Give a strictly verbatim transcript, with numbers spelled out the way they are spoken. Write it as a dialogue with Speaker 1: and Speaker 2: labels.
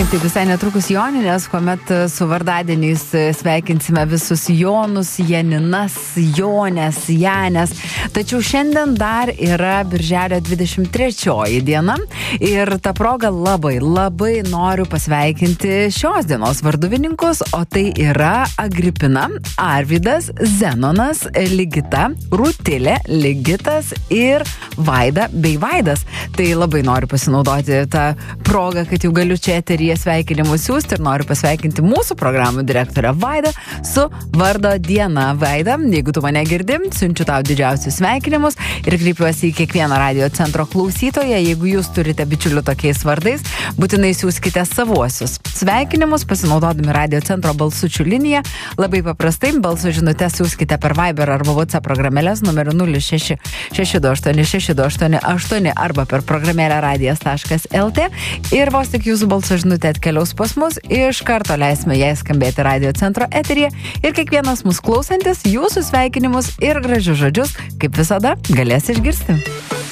Speaker 1: Tai visai netrukus Joninės, kuomet su vardadieniais sveikinsime visus Jonus, Janinas, Jonės, Janės. Tačiau šiandien dar yra birželio dvidešimt trečioji diena ir ta proga labai, labai noriu pasveikinti šios dienos varduvininkus, o tai yra Agripina, Arvydas, Zenonas, Ligita, Rutilė, Ligitas ir Vaida bei Vaidas. Tai labai noriu pasinaudoti tą progą, kad jau galiu čia eteryje sveikinimus siūsti ir noriu pasveikinti mūsų programų direktorę Vaidą su vardo diena. Vaida, jeigu tu mane girdim, siunčiu tau didžiausius sveikinimus ir kreipiuosi į kiekvieną radio centro klausytoją. Jeigu jūs turite bičiulių tokiais vardais, būtinai siūskite savuosius sveikinimus, pasinaudodami radio centro balsučių liniją. Labai paprastai, balso žinutę siūskite per Viber arba WhatsApp programėlės numeriu nulis šeši šeši du aštuoni šeši du aštuoni aštuoni arba per programėlę radijas taškas lt. Ir vos tik jūsų balso žinutė atkeliaus pas mus, iš karto leisime jai skambėti radio centro eteryje ir kiekvienas mūsų klausantis jūsų sveikinimus ir gražius žodžius, kaip visada, galės išgirsti.